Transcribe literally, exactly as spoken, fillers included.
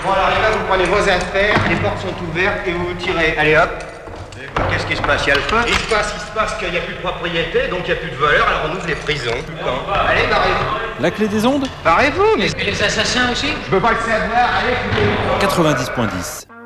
Bon, alors les gars, vous prenez vos affaires, les portes sont ouvertes et vous vous tirez. Allez hop. Qu'est-ce qui se passe? Il y a le feu? Il se passe, il se passe qu'il n'y a plus de propriété, donc il n'y a plus de voleurs, alors on ouvre les prisons. Quand allez, barrez-vous. La clé des ondes? Barrez-vous, mais... Et les assassins aussi? Je peux pas le savoir, allez, foutez-vous. quatre-vingt-dix point dix.